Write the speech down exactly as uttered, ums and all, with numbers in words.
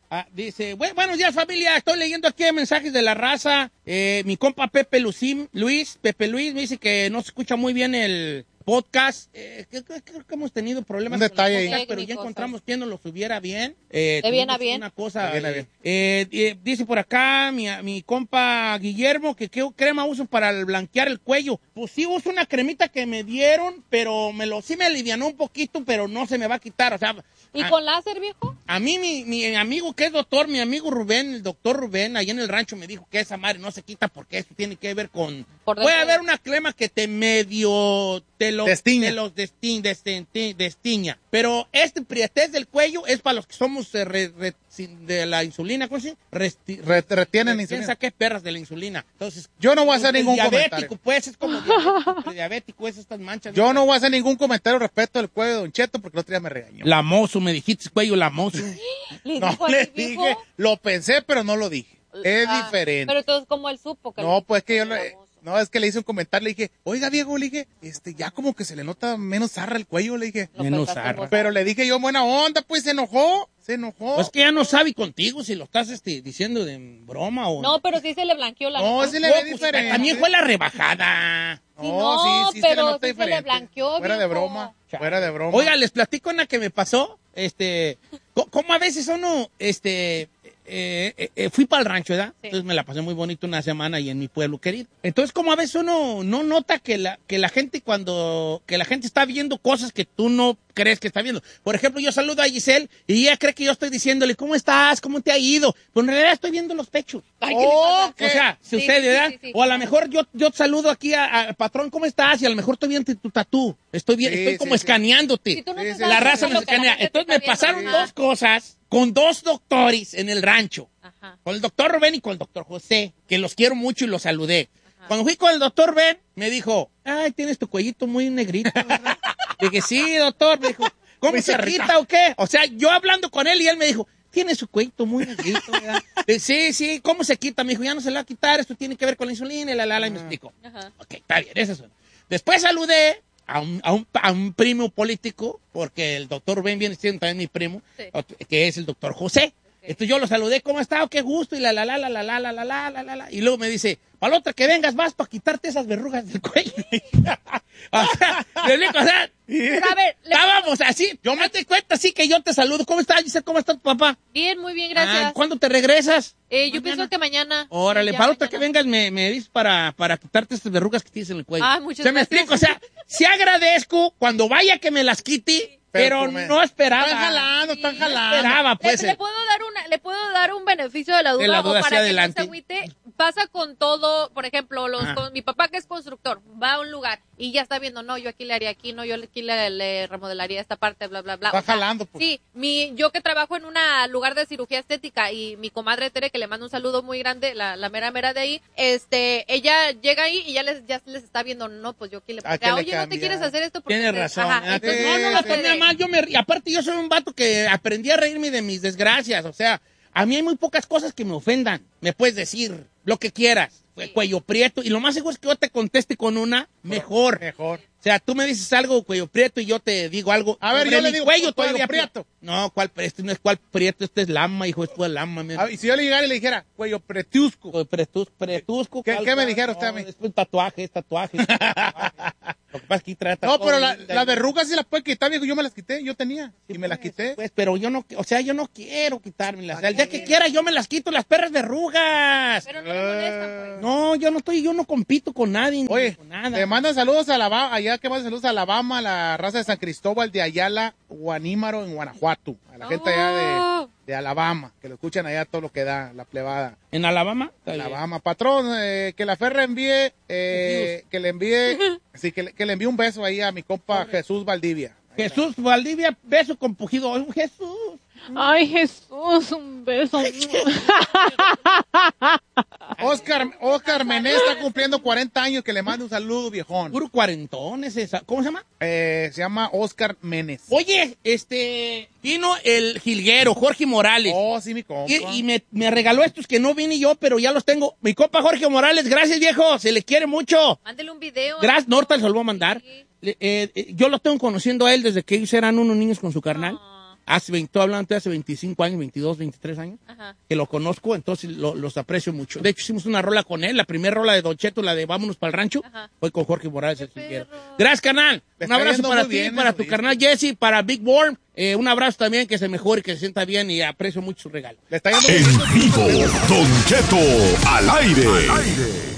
Ah, dice, "Bu- buenos días familia, estoy leyendo aquí mensajes de la raza. Eh, mi compa Pepe Lucín, Luis, Pepe Luis me dice que no se escucha muy bien el podcast. Eh, creo, creo- creo que hemos tenido problemas Un detalle con el ahí. podcast, pero ya Técnicos, encontramos quien nos lo subiera bien. Eh, De bien a tuvimos bien. Una cosa, De bien a eh, bien. eh, eh, dice por acá mi, mi compa Guillermo que qué crema uso para el blanquear el cuello. Pues sí uso una cremita que me dieron, pero me lo sí me alivianó un poquito, pero no se me va a quitar. O sea, ¿Y a- con láser, viejo? a mí, mi, mi amigo que es doctor, mi amigo Rubén, el doctor Rubén, allá en el rancho me dijo que esa madre no se quita porque esto tiene que ver con... Por Puede dentro de- haber una crema que te medio... Te los, Destiña. te los destin, destin- destiña. Pero este prietez del cuello es para los que somos eh, re- re- sin- de la insulina, ¿cómo se dice? Resti- Re- retienen Piensa insulina. que es perras de la insulina. Entonces, Yo no voy a hacer el ningún diabético, comentario. pues, es como diabético, diabético, es estas manchas. Yo no voy a hacer ningún comentario respecto al cuello de Don Cheto porque el otro día me regañó. Lamoso, me dijiste cuello lamoso. ¿Le No dijo le así, viejo? dije, lo pensé, pero no lo dije. Es Ah, diferente. Pero entonces, ¿cómo él supo? Que No, le- pues que yo le... famoso? No, es que le hice un comentario, le dije, oiga, viejo, le dije, este, ya como que se le nota menos zarra el cuello, le dije. Lo Menos pensaste en zarra. voz Pero le dije yo, buena onda, pues se enojó, se enojó. Pues que ya no sabe contigo si lo estás este, diciendo de broma o No, pero sí se le blanqueó la No, neta. sí le No, ve pues, diferente. también fue la rebajada. Sí, no, se pero le nota sí se le diferente. blanqueó, Fuera de viejo. broma, fuera de broma. Oiga, les platico una que me pasó. Este, co- como a veces uno, este, eh, eh, eh, fui para el rancho, ¿verdad? Sí. Entonces me la pasé muy bonito una semana ahí en mi pueblo querido. Entonces, como a veces uno no nota que la, que la gente cuando, que la gente está viendo cosas que tú no crees que está viendo. Por ejemplo, yo saludo a Giselle y ella cree que yo estoy diciéndole, ¿cómo estás? ¿Cómo te ha ido? Pero en realidad estoy viendo los pechos. Ay, ¿qué le Oh, pasa? O sea, Sí, sucede, sí, ¿verdad? sí, sí. O a lo mejor yo, yo saludo aquí a- al patrón, ¿cómo estás? Y a lo mejor estoy viendo tu tatú. Estoy bien, Sí, estoy sí, como sí. escaneándote. Si tú no Sí, te sí, das La cuenta raza de me lo que la escanea. gente Entonces está me viendo, pasaron ajá. dos cosas con dos doctores en el rancho. Ajá. Con el doctor Rubén y con el doctor José, que los quiero mucho y los saludé. Cuando fui con el doctor Ben, me dijo, ay, tienes tu cuellito muy negrito, ¿verdad? Dije, sí, doctor. Me dijo, ¿cómo Muy se zarrita. quita o qué? O sea, yo hablando con él y él me dijo, tiene su cuellito muy negrito, ¿verdad? Dije, sí, sí, ¿cómo se quita? Me dijo, ya no se le va a quitar, esto tiene que ver con la insulina y la, la, la, y me explicó. Ajá. Ok, está bien, esa es una. Después saludé a un, a un, a un primo político, porque el doctor Ben viene siendo también mi primo, Sí. que es el doctor José. Entonces yo lo saludé, ¿cómo está? Qué gusto, y la, la, la, la, la, la, la, la, la, la, la, la. Y luego me dice, para la otra que vengas vas para quitarte esas verrugas del cuello. O sea, le explico, o sea, Pero a ver, le- estábamos así, yo me te cuenta así que yo te saludo. ¿Cómo estás, Giselle? ¿Cómo está tu papá? bien, muy bien, Ah, gracias. ¿cuándo te regresas? Eh, yo Mañana. pienso que mañana. Órale, Sí, ya para otra que mañana. vengas me, me dices para, para quitarte estas verrugas que tienes en el cuello. Ah, muchas ¿Se me gracias. explico? O sea, sí agradezco cuando vaya que me las quite, pero, Pero, no esperaba. Están jalando, están No jalando. esperaba, Le, pues. le puedo dar una, le puedo dar un beneficio de la duda, De la duda, o sí, para que adelante. no se agüite. Pasa con todo, por ejemplo, los Ajá. con mi papá que es constructor, va a un lugar y ya está viendo, no, yo aquí le haría aquí, no, yo aquí le, le remodelaría esta parte, bla, bla, bla. Está O sea, jalando, pues. Sí, mi, yo que trabajo en un lugar de cirugía estética y mi comadre Tere, que le mando un saludo muy grande, la, la mera mera de ahí, este, ella llega ahí y ya les, ya les está viendo, no, pues yo aquí le ¿A qué le oye, no te cambia? quieres hacer esto porque Tienes te- razón. ajá, Ah, entonces, no, no sí, la sí. ponía mal. Yo me, ri- aparte, yo soy un vato que aprendí a reírme de mis desgracias. O sea, a mí hay muy pocas cosas que me ofendan. Me puedes decir lo que quieras. Sí. Cuello prieto. Y lo más seguro es que yo te conteste con una mejor. Mejor. O sea, tú me dices algo, cuello prieto, y yo te digo algo. A ver, sobre yo le mi digo, cuello cuello todavía prieto. No, ¿cuál? Este no es cuál prieto, este es lama, hijo, esto es lama. mira. Ah, y si yo le llegara y le dijera, cuello pretusco. Pues, Pretus, pretusco. ¿Qué- ¿cuál, qué me cuál? dijera usted a No, mí? Es un tatuaje, es tatuaje. es tatuaje. Lo que pasa es que trata No, todo pero la, linda las y- verrugas sí las puede quitar, viejo. Yo me las quité, yo tenía. Sí, y me las pues, quité. Pues, pero yo no, o sea, yo no quiero quitármelas. O sea, el día que qué? quiera yo me las quito, las perras verrugas. pero no le molesta, pues. No, yo no estoy, yo no compito con nadie, ni Oye, con nada. le mandan saludos a Alabama, allá que mandan saludos a Alabama, a la raza de San Cristóbal de Ayala, Guanímaro, en Guanajuato. A la gente allá de, Oh. de Alabama, que lo escuchan allá todo lo que da, la plebada. ¿En Alabama? Está bien. Alabama. Patrón, eh, que la Ferra envíe, eh, que le envíe, sí, que le, que le envíe un beso ahí a mi compa Jesús Valdivia. Ahí está. Jesús Valdivia, beso con pujido. Ay, Jesús. Ay, Jesús, un beso. Oscar, Oscar Mené está cumpliendo cuarenta años, que le mande un saludo, viejón. Puro cuarentón ese. ¿Cómo se llama? Eh, se llama Oscar Menes. Oye, este, vino el jilguero, Jorge Morales. Oh, sí, mi compa. Y, y me, me regaló estos que no vine yo, pero ya los tengo. Mi compa Jorge Morales, gracias viejo, se le quiere mucho. Mándele un video. Gracias, Norta se lo voy a mandar. Sí. Le- eh, eh, yo lo tengo conociendo a él desde que ellos eran unos niños con su carnal. Ah. hace, veinte, estoy hablando de hace veinticinco años, veintidós, veintitrés años, Ajá. que lo conozco, entonces lo- los aprecio mucho. De hecho, hicimos una rola con él, la primera rola de Don Cheto, la de Vámonos para el Rancho, Ajá. fue con Jorge Morales, el Qué jilguero. perro. Gracias, carnal. Le Un está abrazo yendo para muy ti, bien para en tu su carnal Jesse, para Big Worm. Eh, un abrazo también, que se mejore, que se sienta bien y aprecio mucho su regalo. Le está yendo muy bien. En vivo, Don Cheto al aire.